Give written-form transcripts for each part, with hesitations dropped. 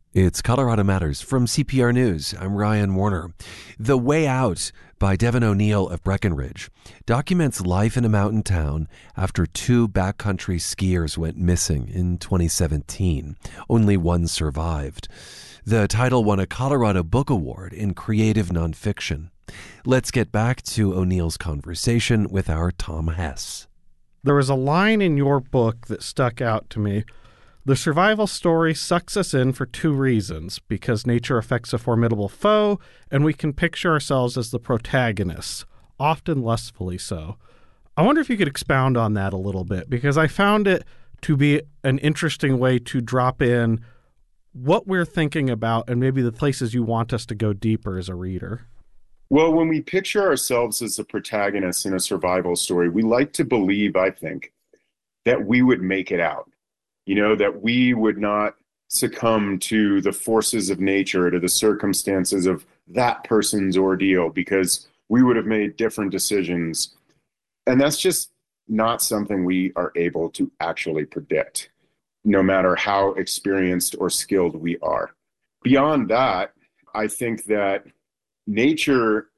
It's Colorado Matters from CPR News. I'm Ryan Warner. The Way Out by Devin O'Neill of Breckenridge documents life in a mountain town after two backcountry skiers went missing in 2017. Only one survived. The title won a Colorado Book Award in creative nonfiction. Let's get back to O'Neill's conversation with our Tom Hess. There was a line in your book that stuck out to me. The survival story sucks us in for two reasons, because nature affects a formidable foe, and we can picture ourselves as the protagonists, often lustfully so. I wonder if you could expound on that a little bit, because I found it to be an interesting way to drop in what we're thinking about and maybe the places you want us to go deeper as a reader. Well, when we picture ourselves as the protagonist in a survival story, we like to believe, I think, that we would make it out. That we would not succumb to the forces of nature, to the circumstances of that person's ordeal, because we would have made different decisions. And that's just not something we are able to actually predict, no matter how experienced or skilled we are. Beyond that, I think that nature,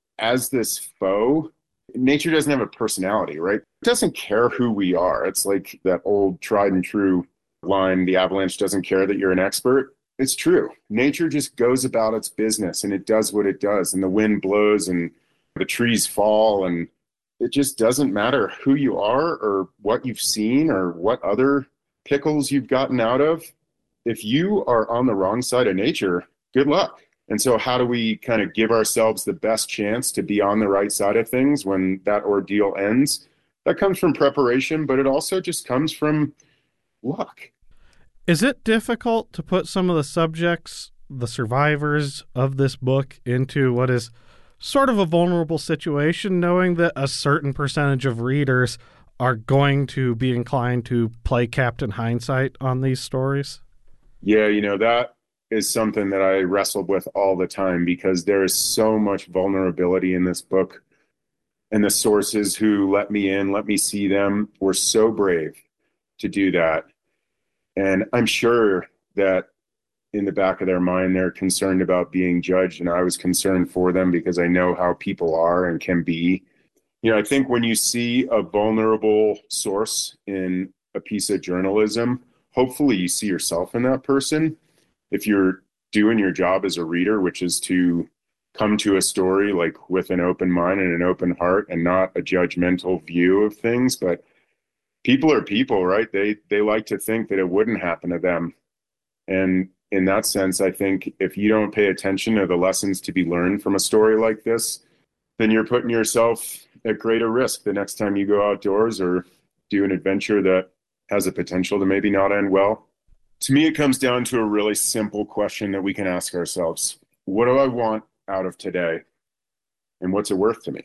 as this foe, nature doesn't have a personality, right? It doesn't care who we are. It's like that old tried and true line, the avalanche doesn't care that you're an expert. It's true. Nature just goes about its business and it does what it does. And the wind blows and the trees fall, and it just doesn't matter who you are or what you've seen or what other pickles you've gotten out of. If you are on the wrong side of nature, good luck. And so how do we kind of give ourselves the best chance to be on the right side of things when that ordeal ends? That comes from preparation, but it also just comes from luck. Is it difficult to put some of the subjects, the survivors of this book, into what is sort of a vulnerable situation, knowing that a certain percentage of readers are going to be inclined to play Captain Hindsight on these stories? Yeah, that is something that I wrestled with all the time, because there is so much vulnerability in this book. And the sources who let me in, let me see them, were so brave to do that. And I'm sure that in the back of their mind, they're concerned about being judged. And I was concerned for them because I know how people are and can be. I think when you see a vulnerable source in a piece of journalism, hopefully you see yourself in that person. If you're doing your job as a reader, which is to come to a story like with an open mind and an open heart and not a judgmental view of things. But people are people, right? They like to think that it wouldn't happen to them. And in that sense, I think if you don't pay attention to the lessons to be learned from a story like this, then you're putting yourself at greater risk the next time you go outdoors or do an adventure that has a potential to maybe not end well. To me, it comes down to a really simple question that we can ask ourselves. What do I want out of today? And what's it worth to me?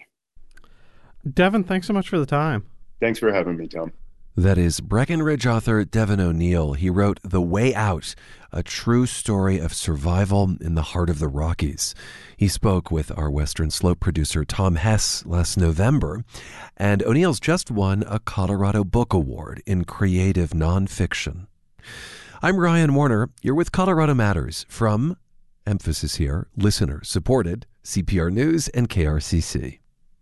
Devin, thanks so much for the time. Thanks for having me, Tom. That is Breckenridge author Devin O'Neill. He wrote The Way Out, a true story of survival in the heart of the Rockies. He spoke with our Western Slope producer Tom Hess last November, and O'Neill's just won a Colorado Book Award in creative nonfiction. I'm Ryan Warner. You're with Colorado Matters from, emphasis here, listener-supported CPR News and KRCC.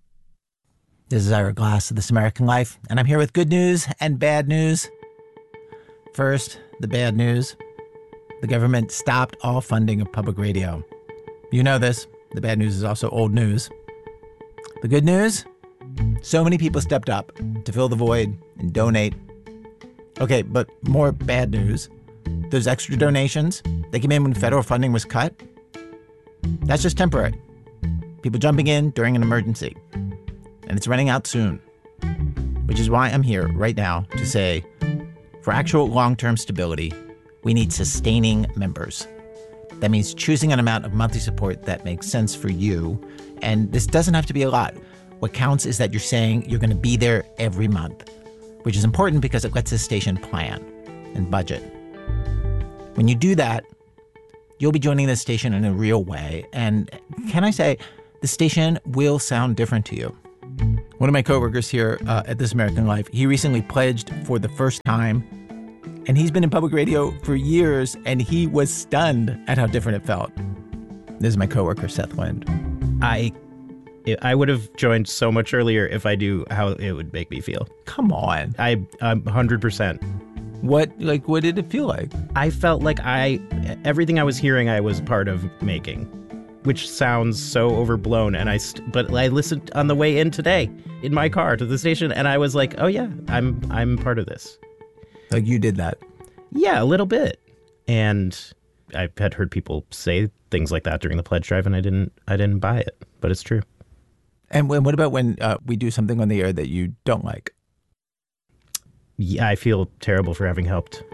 This is Ira Glass of This American Life, and I'm here with good news and bad news. First, the bad news. The government stopped all funding of public radio. You know this. The bad news is also old news. The good news? So many people stepped up to fill the void and donate. Okay, but more bad news. Those extra donations, they came in when federal funding was cut. That's just temporary. People jumping in during an emergency. And it's running out soon. Which is why I'm here right now to say, for actual long-term stability, we need sustaining members. That means choosing an amount of monthly support that makes sense for you. And this doesn't have to be a lot. What counts is that you're saying you're going to be there every month, which is important because it lets the station plan and budget. When you do that, you'll be joining the station in a real way. And can I say, the station will sound different to you. One of my coworkers here at This American Life, he recently pledged for the first time And he's been in public radio for years, and he was stunned at how different it felt. This is my coworker, Seth Lind. I would have joined so much earlier if I knew how it would make me feel. Come on. I'm 100%. What did it feel like? I felt like everything I was hearing I was part of making, which sounds so overblown. But I listened on the way in today in my car to the station, and I was like, oh yeah, I'm part of this. Like you did that? Yeah, a little bit. And I had heard people say things like that during the pledge drive, and I didn't buy it, but it's true. And what about when we do something on the air that you don't like? Yeah, I feel terrible for having helped.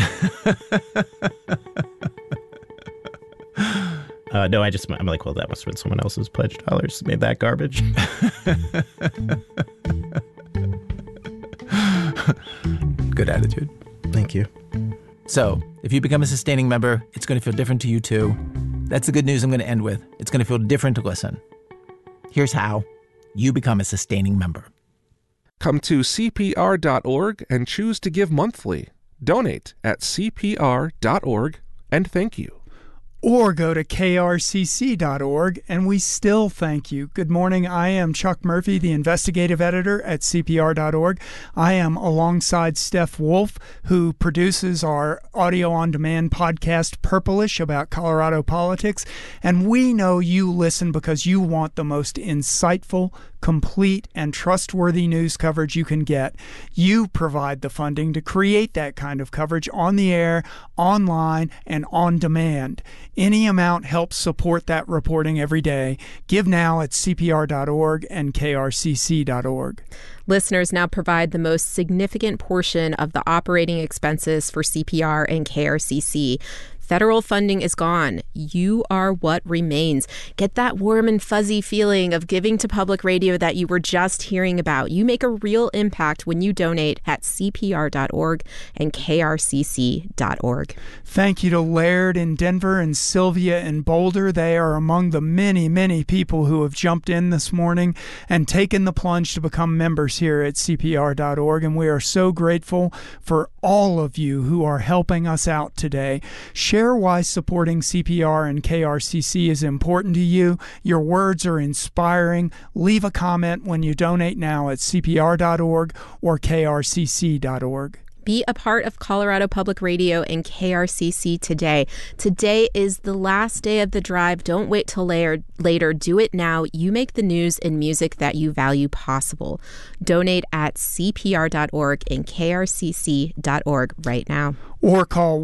No, I'm like, well, that must have been someone else's pledge dollars made that garbage. Good attitude. Thank you. So, if you become a sustaining member, it's going to feel different to you too. That's the good news I'm going to end with. It's going to feel different to listen. Here's how you become a sustaining member. Come to CPR.org and choose to give monthly. Donate at CPR.org and thank you. Or go to krcc.org, and we still thank you. Good morning. I am Chuck Murphy, the investigative editor at CPR.org. I am alongside Steph Wolf, who produces our audio-on-demand podcast, Purplish, about Colorado politics. And we know you listen because you want the most insightful, complete, and trustworthy news coverage you can get. You provide the funding to create that kind of coverage on the air, online, and on demand. Any amount helps support that reporting every day. Give now at CPR.org and KRCC.org. Listeners now provide the most significant portion of the operating expenses for CPR and KRCC. Federal funding is gone. You are what remains. Get that warm and fuzzy feeling of giving to public radio that you were just hearing about. You make a real impact when you donate at CPR.org and KRCC.org. Thank you to Laird in Denver and Sylvia in Boulder. They are among the many, many people who have jumped in this morning and taken the plunge to become members here at CPR.org. And we are so grateful for all of you who are helping us out today. Share why supporting CPR and KRCC is important to you. Your words are inspiring. Leave a comment when you donate now at CPR.org or KRCC.org. Be a part of Colorado Public Radio and KRCC today. Today is the last day of the drive. Don't wait till later. Do it now. You make the news and music that you value possible. Donate at CPR.org and KRCC.org right now. Or call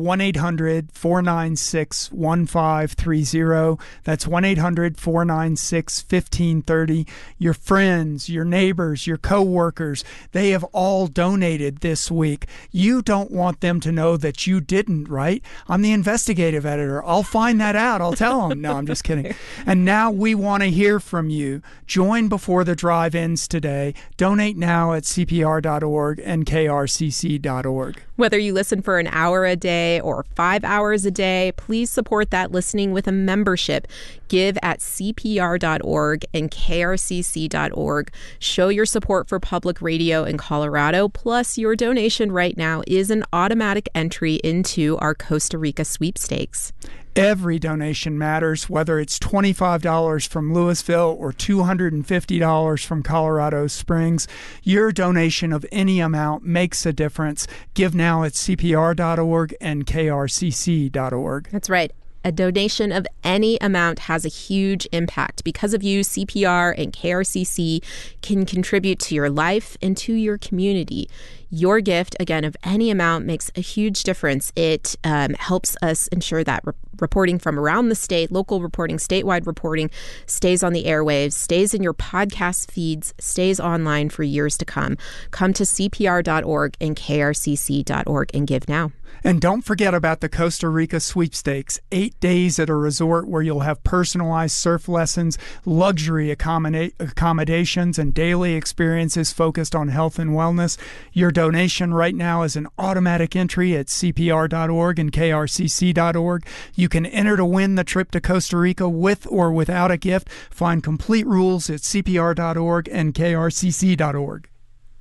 1-800-496-1530. That's 1-800-496-1530. Your friends, your neighbors, your coworkers, they have all donated this week. You don't want them to know that you didn't, right? I'm the investigative editor. I'll find that out. I'll tell them. No, I'm just kidding. And now we want to hear from you. Join before the drive ends today. Donate now at CPR.org and KRCC.org. Whether you listen for an hour a day or 5 hours a day, please support that listening with a membership. Give at CPR.org and KRCC.org. Show your support for public radio in Colorado. Plus, your donation right now is an automatic entry into our Costa Rica sweepstakes. Every donation matters, whether it's $25 from Louisville or $250 from Colorado Springs. Your donation of any amount makes a difference. Give now at CPR.org and KRCC.org. That's right. A donation of any amount has a huge impact. Because of you, CPR and KRCC can contribute to your life and to your community. Your gift, again, of any amount makes a huge difference. It helps us ensure that reporting from around the state, local reporting, statewide reporting, stays on the airwaves, stays in your podcast feeds, stays online for years to come. Come to CPR.org and KRCC.org and give now. And don't forget about the Costa Rica sweepstakes, 8 days at a resort where you'll have personalized surf lessons, luxury accommodations, and daily experiences focused on health and wellness. Your donation right now is an automatic entry at CPR.org and KRCC.org. You can enter to win the trip to Costa Rica with or without a gift. Find complete rules at CPR.org and KRCC.org.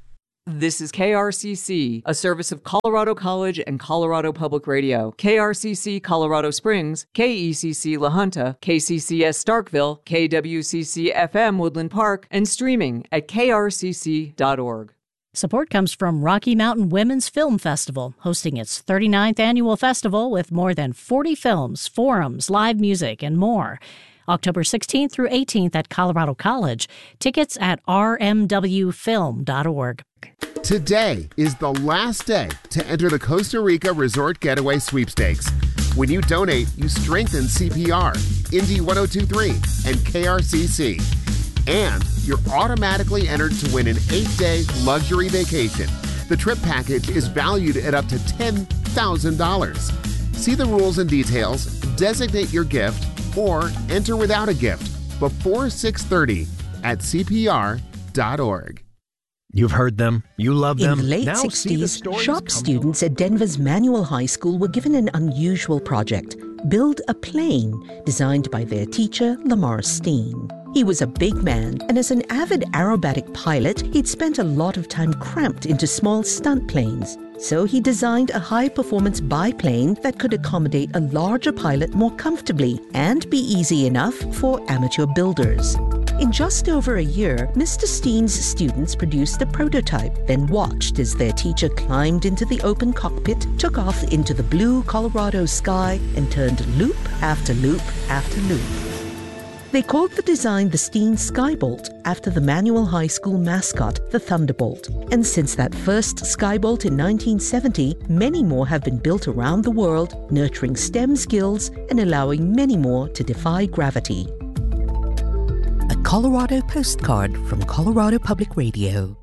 This is KRCC, a service of Colorado College and Colorado Public Radio. KRCC Colorado Springs, KECC La Junta, KCCS Starkville, KWCC FM Woodland Park, and streaming at krcc.org. Support comes from Rocky Mountain Women's Film Festival, hosting its 39th annual festival with more than 40 films, forums, live music, and more. October 16th through 18th at Colorado College. Tickets at rmwfilm.org. Today is the last day to enter the Costa Rica Resort Getaway Sweepstakes. When you donate, you strengthen CPR, Indy 102.3, and KRCC. And you're automatically entered to win an 8-day luxury vacation. The trip package is valued at up to $10,000. See the rules and details, designate your gift, or enter without a gift before 6:30 at CPR.org. You've heard them. You love them. In the late Now 60s, shop students at Denver's Manual High School were given an unusual project: build a plane, designed by their teacher, Lamar Steen. He was a big man, and as an avid aerobatic pilot, he'd spent a lot of time cramped into small stunt planes. So he designed a high-performance biplane that could accommodate a larger pilot more comfortably and be easy enough for amateur builders. In just over a year, Mr. Steen's students produced a prototype, then watched as their teacher climbed into the open cockpit, took off into the blue Colorado sky, and turned loop after loop after loop. They called the design the Steen Skybolt after the Manual High School mascot, the Thunderbolt. And since that first Skybolt in 1970, many more have been built around the world, nurturing STEM skills and allowing many more to defy gravity. A Colorado postcard from Colorado Public Radio.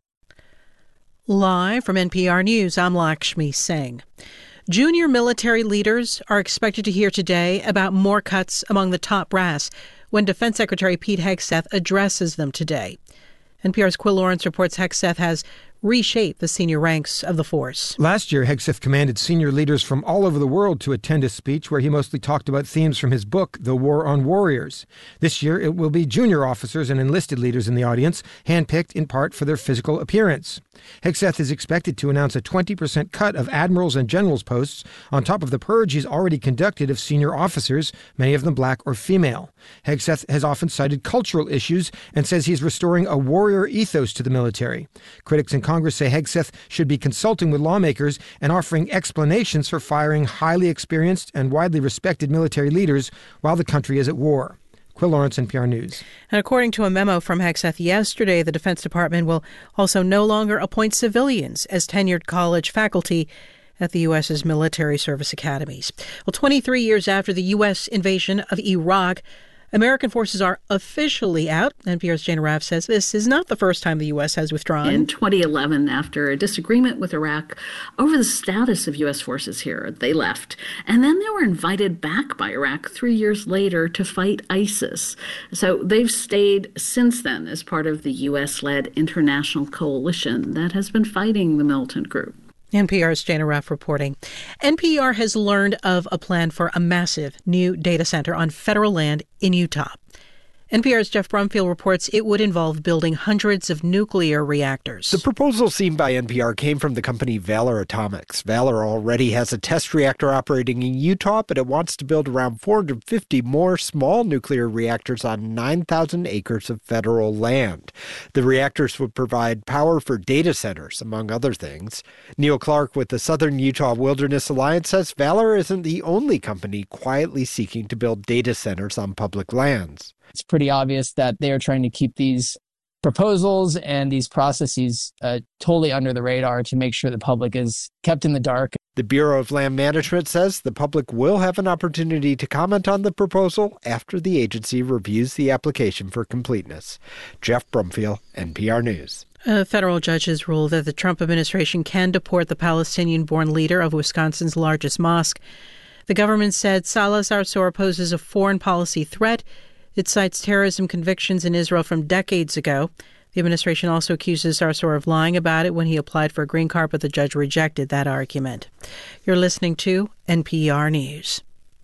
Live from NPR News, I'm Lakshmi Singh. Junior military leaders are expected to hear today about more cuts among the top brass when Defense Secretary Pete Hegseth addresses them today. NPR's Quill Lawrence reports Hegseth has reshaped the senior ranks of the force. Last year, Hegseth commanded senior leaders from all over the world to attend a speech where he mostly talked about themes from his book, The War on Warriors. This year, it will be junior officers and enlisted leaders in the audience, handpicked in part for their physical appearance. Hegseth is expected to announce a 20% cut of admirals and generals posts on top of the purge he's already conducted of senior officers, many of them black or female. Hegseth has often cited cultural issues and says he's restoring a warrior ethos to the military. Critics in Congress say Hegseth should be consulting with lawmakers and offering explanations for firing highly experienced and widely respected military leaders while the country is at war. Quill Lawrence, NPR News. And according to a memo from Hegseth yesterday, the Defense Department will also no longer appoint civilians as tenured college faculty at the U.S.'s military service academies. Well, 23 years after the U.S. invasion of Iraq, American forces are officially out. NPR's Jane Raff says this is not the first time the U.S. has withdrawn. In 2011, after a disagreement with Iraq over the status of U.S. forces here, they left. And then they were invited back by Iraq 3 years later to fight ISIS. So they've stayed since then as part of the U.S.-led international coalition that has been fighting the militant group. NPR's Jana Raff reporting. NPR has learned of a plan for a massive new data center on federal land in Utah. NPR's Jeff Brumfield reports it would involve building hundreds of nuclear reactors. The proposal seen by NPR came from the company Valor Atomics. Valor already has a test reactor operating in Utah, but it wants to build around 450 more small nuclear reactors on 9,000 acres of federal land. The reactors would provide power for data centers, among other things. Neil Clark with the Southern Utah Wilderness Alliance says Valor isn't the only company quietly seeking to build data centers on public lands. It's pretty obvious that they are trying to keep these proposals and these processes totally under the radar to make sure the public is kept in the dark. The Bureau of Land Management says the public will have an opportunity to comment on the proposal after the agency reviews the application for completeness. Jeff Brumfield, NPR News. A federal judge has ruled that the Trump administration can deport the Palestinian-born leader of Wisconsin's largest mosque. The government said Salah Sarsour poses a foreign policy threat. It cites terrorism convictions in Israel from decades ago. The administration also accuses Sarsour of lying about it when he applied for a green card, but the judge rejected that argument. You're listening to NPR News.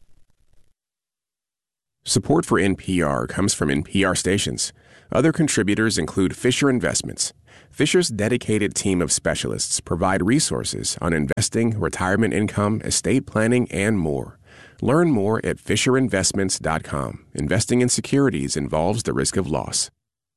Support for NPR comes from NPR stations. Other contributors include Fisher Investments. Fisher's dedicated team of specialists provide resources on investing, retirement income, estate planning, and more. Learn more at FisherInvestments.com. Investing in securities involves the risk of loss.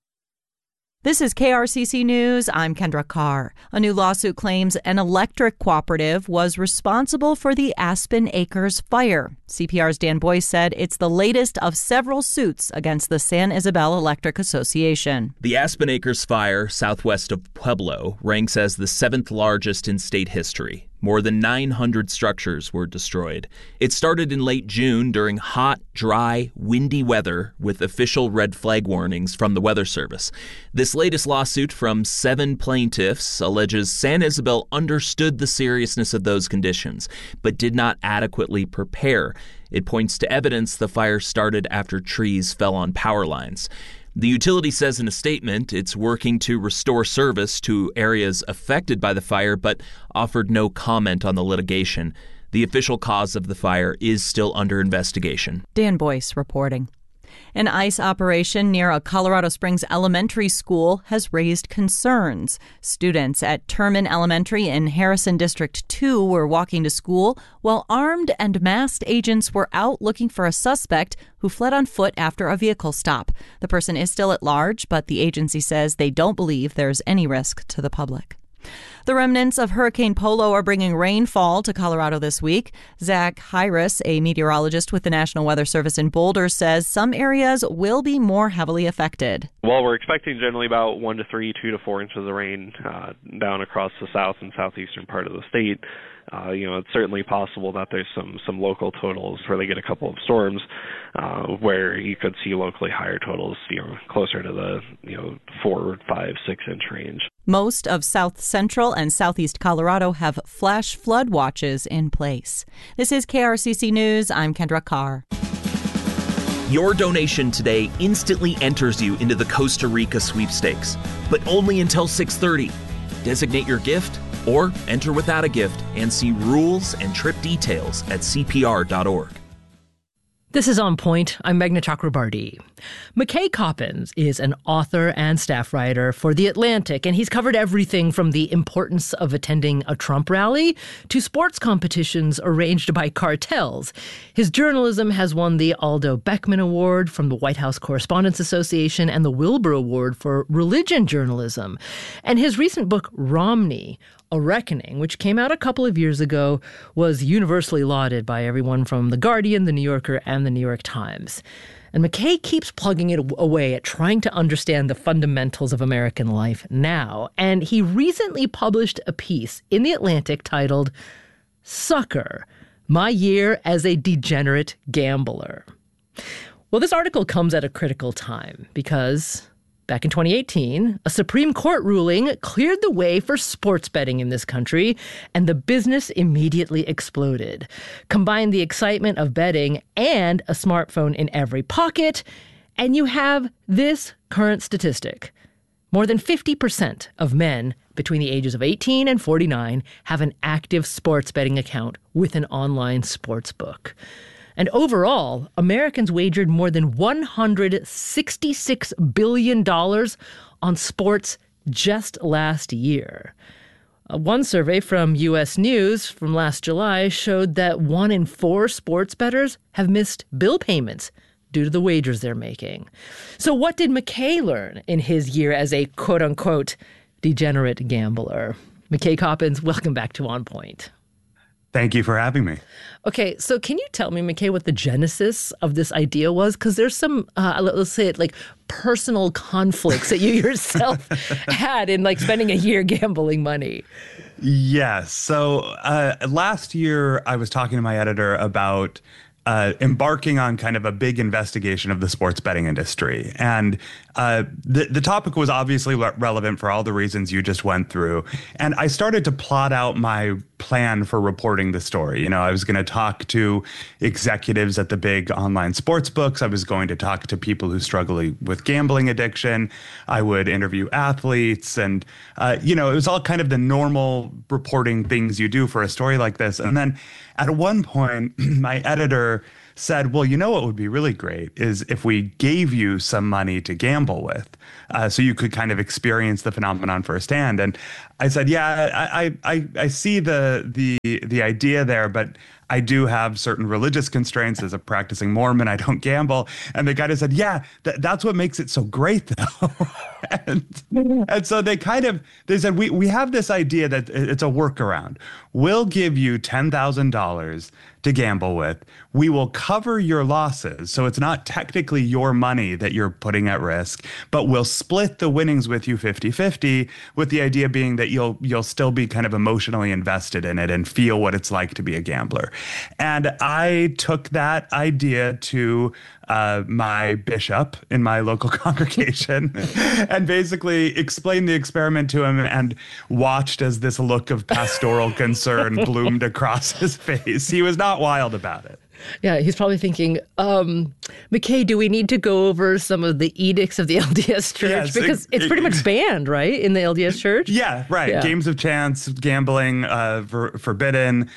This is KRCC News. I'm Kendra Carr. A new lawsuit claims an electric cooperative was responsible for the Aspen Acres fire. CPR's Dan Boyce said it's the latest of several suits against the San Isabel Electric Association. The Aspen Acres fire, southwest of Pueblo, ranks as the 7th largest in state history. More than 900 structures were destroyed. It started in late June during hot, dry, windy weather with official red flag warnings from the Weather Service. This latest lawsuit from 7 plaintiffs alleges San Isabel understood the seriousness of those conditions, but did not adequately prepare. It points to evidence the fire started after trees fell on power lines. The utility says in a statement it's working to restore service to areas affected by the fire, but offered no comment on the litigation. The official cause of the fire is still under investigation. Dan Boyce reporting. An ICE operation near a Colorado Springs elementary school has raised concerns. Students at Terman Elementary in Harrison District 2 were walking to school while armed and masked agents were out looking for a suspect who fled on foot after a vehicle stop. The person is still at large, but the agency says they don't believe there's any risk to the public. The remnants of Hurricane Polo are bringing rainfall to Colorado this week. Zach Hyras, a meteorologist with the National Weather Service in Boulder, says some areas will be more heavily affected. Well, we're expecting generally about 1 to 3, 2 to 4 inches of rain down across the south and southeastern part of the state. It's certainly possible that there's some local totals where they get a couple of storms where you could see locally higher totals, closer to the 4, 5, 6 inch range. Most of south central and southeast Colorado have flash flood watches in place. This is KRCC News. I'm Kendra Carr. Your donation today instantly enters you into the Costa Rica sweepstakes, but only until 6:30. Designate your gift or enter without a gift and see rules and trip details at CPR.org. This is On Point. I'm Meghna Chakrabarti. McKay Coppins is an author and staff writer for The Atlantic, and he's covered everything from the importance of attending a Trump rally to sports competitions arranged by cartels. His journalism has won the Aldo Beckman Award from the White House Correspondents Association and the Wilbur Award for religion journalism. And his recent book, Romney, A Reckoning, which came out a couple of years ago, was universally lauded by everyone from The Guardian, The New Yorker, and The New York Times. And McKay keeps plugging it away at trying to understand the fundamentals of American life now. And he recently published a piece in The Atlantic titled, Sucker, My Year as a Degenerate Gambler. Well, this article comes at a critical time because back in 2018, a Supreme Court ruling cleared the way for sports betting in this country, and the business immediately exploded. Combine the excitement of betting and a smartphone in every pocket, and you have this current statistic. More than 50% of men between the ages of 18 and 49 have an active sports betting account with an online sports book. And overall, Americans wagered more than $166 billion on sports just last year. One survey from U.S. News from last July showed that 1 in 4 sports bettors have missed bill payments due to the wagers they're making. So what did McKay learn in his year as a quote-unquote degenerate gambler? McKay Coppins, welcome back to On Point. Thank you for having me. Okay, so can you tell me, McKay, what the genesis of this idea was? Because there's some, let's say it, like personal conflicts that you yourself had in like spending a year gambling money. Yes. So last year, I was talking to my editor about embarking on kind of a big investigation of the sports betting industry. And the topic was obviously relevant for all the reasons you just went through. And I started to plot out my plan for reporting the story. I was going to talk to executives at the big online sports books. I was going to talk to people who struggle with gambling addiction. I would interview athletes. And, it was all kind of the normal reporting things you do for a story like this. And then at one point, my editor said, well, you know what would be really great is if we gave you some money to gamble with, so you could kind of experience the phenomenon firsthand. And I said, yeah, I see the idea there, but I do have certain religious constraints. As a practicing Mormon, I don't gamble. And the guy just said, yeah, that's what makes it so great, though. and so they said, we have this idea that it's a workaround. We'll give you $10,000 to gamble with. We will cover your losses. So it's not technically your money that you're putting at risk, but we'll split the winnings with you 50-50, with the idea being that you'll still be kind of emotionally invested in it and feel what it's like to be a gambler. And I took that idea to my bishop in my local congregation and basically explained the experiment to him and watched as this look of pastoral concern bloomed across his face. He was not wild about it. Yeah, he's probably thinking, McKay, do we need to go over some of the edicts of the LDS Church? Yes, because it's pretty much banned, right, in the LDS Church? Yeah, right. Yeah. Games of chance, gambling, forbidden.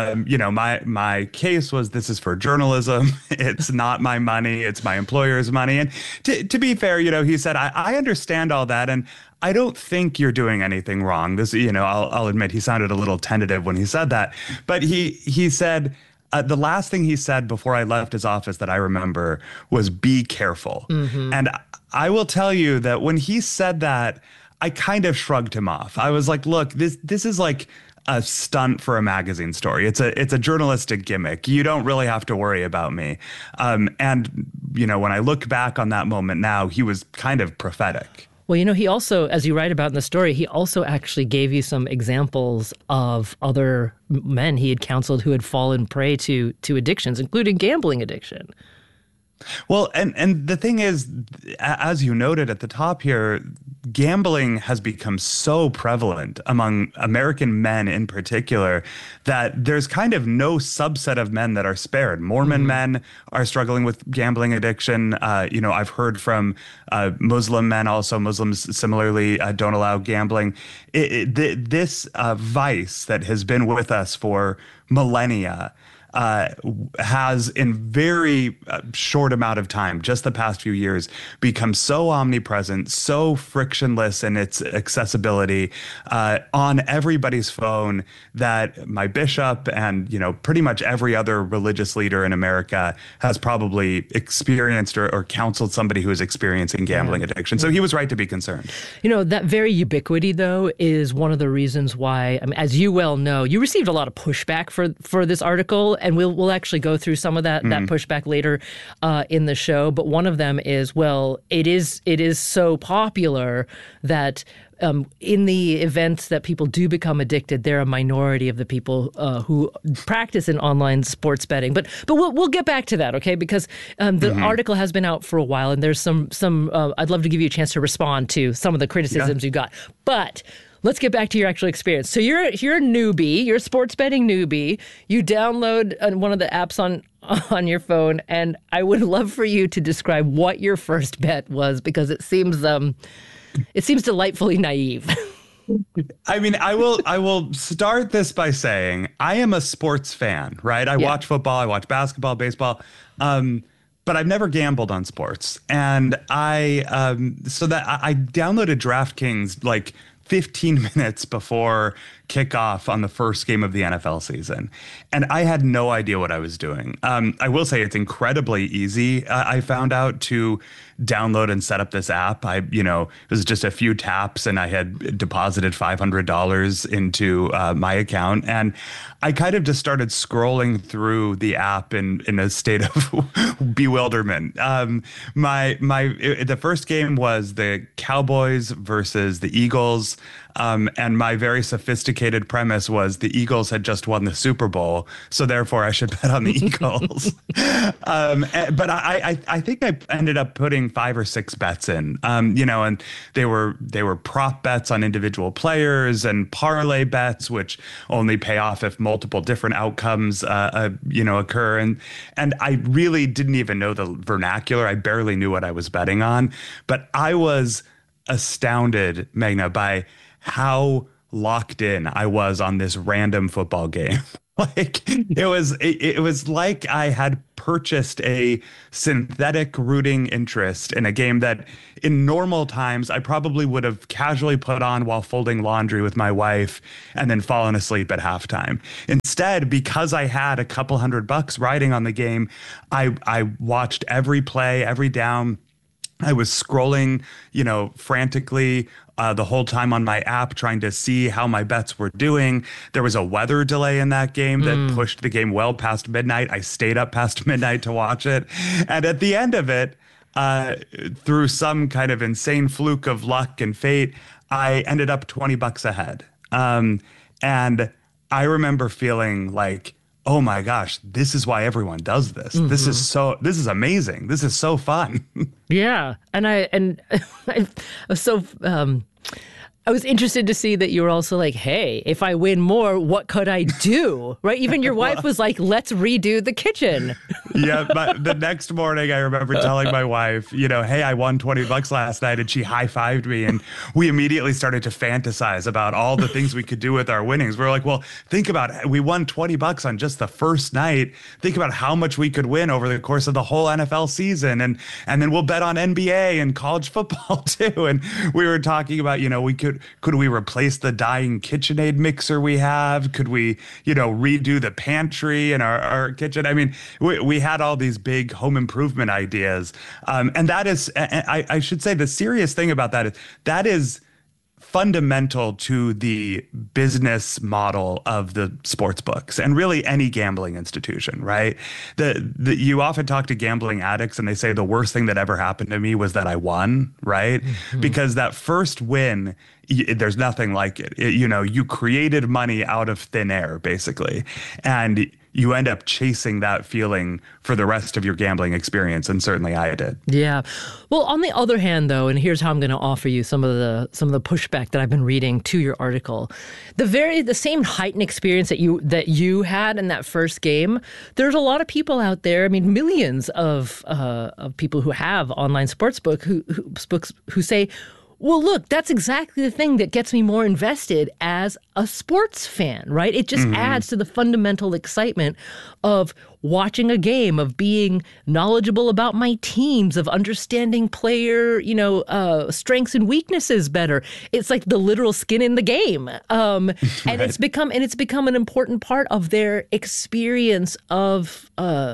My case was this is for journalism. It's not my money. It's my employer's money. And to be fair, he said, I understand all that. And I don't think you're doing anything wrong. This, I'll admit he sounded a little tentative when he said that. But he said, the last thing he said before I left his office that I remember was be careful. Mm-hmm. And I will tell you that when he said that, I kind of shrugged him off. I was like, look, this is like a stunt for a magazine story. It's a journalistic gimmick. You don't really have to worry about me. And when I look back on that moment now, he was kind of prophetic. Well, he also, as you write about in the story, he also actually gave you some examples of other men he had counseled who had fallen prey to addictions, including gambling addiction. Well, and the thing is, as you noted at the top here, gambling has become so prevalent among American men in particular that there's kind of no subset of men that are spared. Mormon men are struggling with gambling addiction. I've heard from Muslim men also. Muslims similarly don't allow gambling. This vice that has been with us for millennia has in very short amount of time, just the past few years, become so omnipresent, so frictionless in its accessibility on everybody's phone that my bishop and, pretty much every other religious leader in America has probably experienced or counseled somebody who is experiencing gambling addiction. So he was right to be concerned. That very ubiquity, though, is one of the reasons why, as you well know, you received a lot of pushback for this article. And we'll actually go through some of that pushback later in the show. But one of them is, well, it is so popular that in the events that people do become addicted, they're a minority of the people who practice in online sports betting. But we'll get back to that, okay? Because the article has been out for a while, and there's some I'd love to give you a chance to respond to some of the criticisms you got. But let's get back to your actual experience. So you're a newbie, you're a sports betting newbie. You download one of the apps on your phone, and I would love for you to describe what your first bet was, because it seems delightfully naive. I mean, I will start this by saying I am a sports fan, right? I watch football, I watch basketball, baseball, but I've never gambled on sports. And I downloaded DraftKings like 15 minutes before kickoff on the first game of the NFL season. And I had no idea what I was doing. I will say it's incredibly easy. I found out to download and set up this app. It was just a few taps and I had deposited $500 into my account. And I kind of just started scrolling through the app in a state of bewilderment. The first game was the Cowboys versus the Eagles. And my very sophisticated premise was the Eagles had just won the Super Bowl, so therefore I should bet on the Eagles. But I think I ended up putting 5 or 6 bets in, and they were prop bets on individual players and parlay bets, which only pay off if multiple different outcomes, occur. And I really didn't even know the vernacular. I barely knew what I was betting on, but I was astounded, Magna, by how locked in I was on this random football game. Like it was like I had purchased a synthetic rooting interest in a game that in normal times I probably would have casually put on while folding laundry with my wife and then fallen asleep at halftime. Instead, because I had a couple $100 riding on the game, I watched every play, every down. I was scrolling, frantically the whole time on my app trying to see how my bets were doing. There was a weather delay in that game that pushed the game well past midnight. I stayed up past midnight to watch it. And at the end of it, through some kind of insane fluke of luck and fate, I ended up $20 ahead. And I remember feeling like, oh my gosh, this is why everyone does this. Mm-hmm. This is amazing. This is so fun. Yeah. And I was so, I was interested to see that you were also like, hey, if I win more, what could I do? Right? Even your wife was like, let's redo the kitchen. Yeah. But the next morning, I remember telling my wife, hey, I won $20 last night, and she high-fived me. And we immediately started to fantasize about all the things we could do with our winnings. We were like, well, think about it. We won $20 on just the first night. Think about how much we could win over the course of the whole NFL season. And then we'll bet on NBA and college football too. And we were talking about, could we replace the dying KitchenAid mixer we have? Could we, redo the pantry in our kitchen? I mean, we had all these big home improvement ideas. And that is, I should say, the serious thing about that is fundamental to the business model of the sports books and really any gambling institution, right? You often talk to gambling addicts and they say the worst thing that ever happened to me was that I won, right? Mm-hmm. Because that first win, there's nothing like it. You created money out of thin air, basically. And you end up chasing that feeling for the rest of your gambling experience, and certainly I did. Yeah. Well, on the other hand, though, and here's how I'm going to offer you some of the pushback that I've been reading to your article, the same heightened experience that you had in that first game. There's a lot of people out there. I mean, millions of people who have online sportsbook who say, well, look, that's exactly the thing that gets me more invested as a sports fan, right? It just adds to the fundamental excitement of watching a game, of being knowledgeable about my teams, of understanding player, strengths and weaknesses better. It's like the literal skin in the game. And it's become an important part of their experience of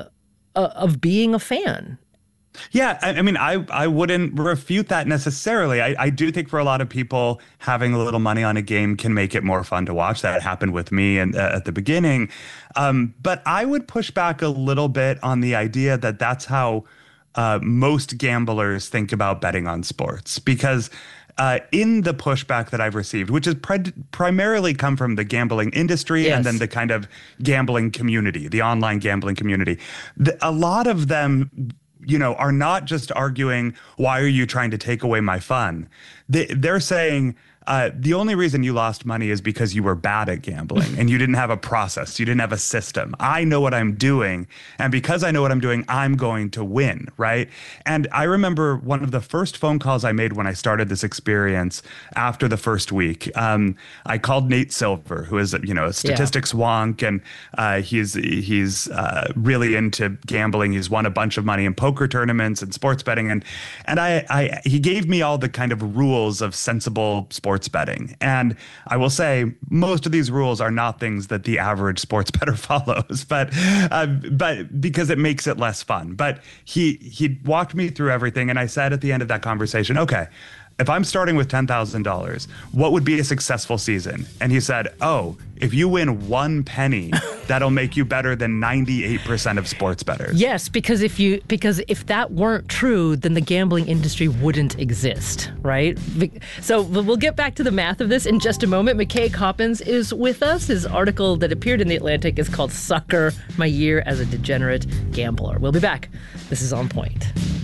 being a fan. Yeah, I mean, I wouldn't refute that necessarily. I do think for a lot of people, having a little money on a game can make it more fun to watch. That happened with me at the beginning. But I would push back a little bit on the idea that that's how most gamblers think about betting on sports. Because in the pushback that I've received, which has primarily come from the gambling industry and then the kind of gambling community, the online gambling community, a lot of them are not just arguing, why are you trying to take away my fun? They're saying, the only reason you lost money is because you were bad at gambling and you didn't have a process. You didn't have a system. I know what I'm doing. And because I know what I'm doing, I'm going to win, right? And I remember one of the first phone calls I made when I started this experience after the first week. I called Nate Silver, who is, a statistics wonk, and he's really into gambling. He's won a bunch of money in poker tournaments and sports betting. And he gave me all the kind of rules of sensible sports betting. And I will say most of these rules are not things that the average sports bettor follows, but because it makes it less fun. But he walked me through everything. And I said at the end of that conversation, okay, if I'm starting with $10,000, what would be a successful season? And he said, if you win one penny, that'll make you better than 98% of sports bettors. Yes, because if that weren't true, then the gambling industry wouldn't exist, right? So we'll get back to the math of this in just a moment. McKay Coppins is with us. His article that appeared in The Atlantic is called Sucker, My Year as a Degenerate Gambler. We'll be back. This is On Point.